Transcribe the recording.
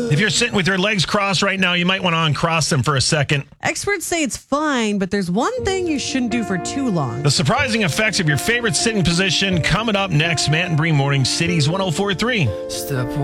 If you're sitting with your legs crossed right now, you might want to uncross them for a second. Experts say it's fine, but there's one thing you shouldn't do for too long. The surprising effects of your favorite sitting position coming up next. Matt and Bree Morning Cities 104.3. Step